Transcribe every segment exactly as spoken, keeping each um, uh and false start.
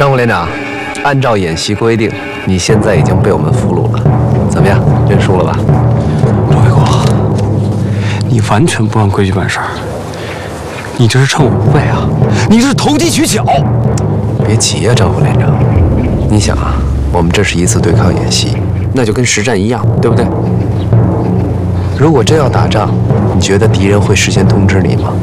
张副连长，按照演习规定，你现在已经被我们俘虏了，怎么样？认输了吧？ 周卫国，你完全不按规矩办事儿，你这是趁我不备啊！你这是投机取巧！ 别急呀，张副连长，你想啊，我们这是一次对抗演习， 那就跟实战一样，对不对？ 如果真要打仗，你觉得敌人会事先通知你吗？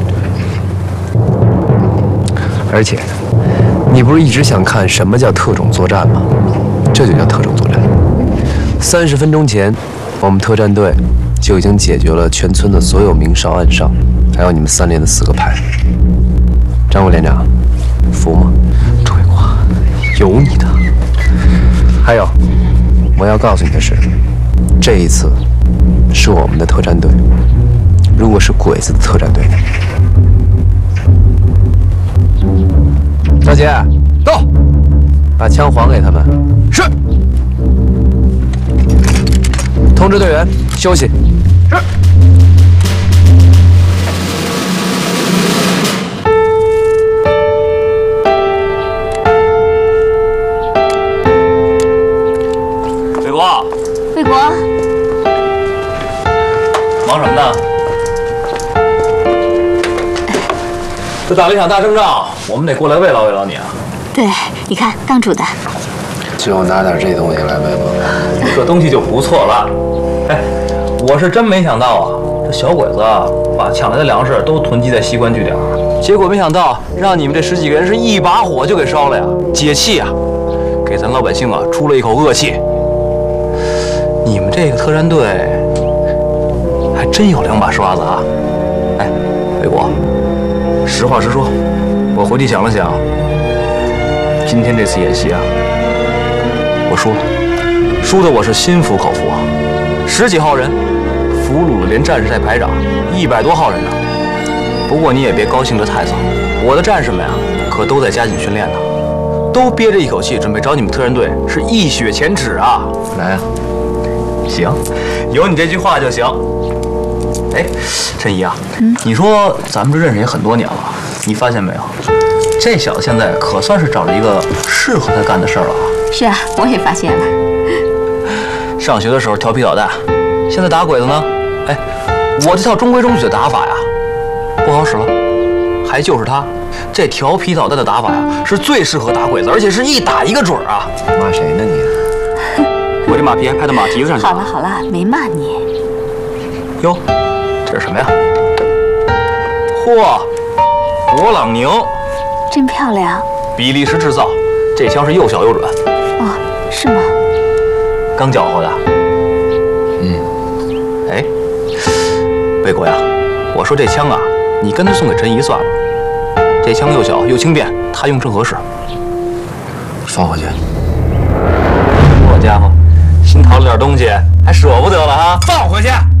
而且，你不是一直想看什么叫特种作战吗？这就叫特种作战。三十分钟前，我们特战队就已经解决了全村的所有明哨暗哨，还有你们三连的四个排。张副连长，服吗？ 周卫国，有你的。 还有，我要告诉你的是，这一次是我们的特战队。如果是鬼子的特战队呢？赵杰， 到， 把枪还给他们。 是。 通知队员休息。 是。 卫国， 卫国， 忙什么呢？这打了一场大胜仗，我们得过来慰劳慰劳你啊。 对，你看刚煮的。 就拿点这东西来慰问。 这东西就不错了。哎，我是真没想到啊，这小鬼子啊，把抢来的粮食都囤积在西关据点，结果没想到让你们这十几个人是一把火就给烧了呀，解气啊，给咱老百姓啊出了一口恶气。你们这个特战队还真有两把刷子啊！哎，卫国，实话实说，我回去想了想，今天这次演习啊，我输了，输的我是心服口服啊！十几号人俘虏了连战士带排长一百多号人呢。不过你也别高兴得太早，我的战士们呀，可都在加紧训练呢，都憋着一口气，准备找你们特战队是一雪前耻啊！ 来啊！ 行，有你这句话就行。哎，陈怡啊，嗯、你说咱们这认识也很多年了，你发现没有？这小子现在可算是找着一个适合他干的事儿了啊。 是啊，我也发现了。 上学的时候调皮捣蛋，现在打鬼子呢？哎，我这套中规中矩的打法呀，不好使了。还就是他，这调皮捣蛋的打法呀，是最适合打鬼子，而且是一打一个准儿啊！ 骂谁呢你？ 我这马屁还拍到马蹄子上去了。 好了好了，没骂你。 哟，这是什么呀？嚯，勃朗宁， 真漂亮。 比利时制造，这枪是又小又准。 哦，是吗？ 刚缴获的。 嗯。 哎，卫国呀，我说这枪啊，你干脆送给陈怡算了。这枪又小又轻便，他用正合适。 放回去。 好家伙！新淘了点东西，还舍不得了啊！ 放回去。